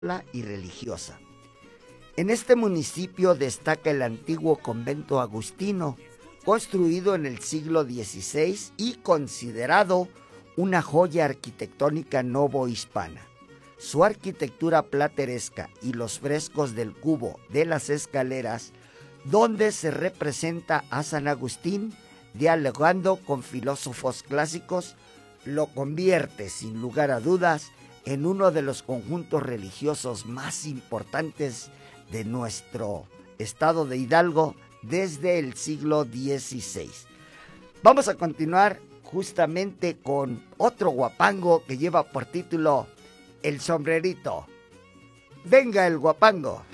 y religiosa. En este municipio destaca el antiguo convento agustino, construido en el siglo XVI y considerado una joya arquitectónica novohispana. Su arquitectura plateresca y los frescos del cubo de las escaleras, donde se representa a San Agustín dialogando con filósofos clásicos, lo convierte sin lugar a dudas en uno de los conjuntos religiosos más importantes de nuestro estado de Hidalgo desde el siglo XVI. Vamos a continuar justamente con otro guapango que lleva por título El Sombrerito. Venga el guapango.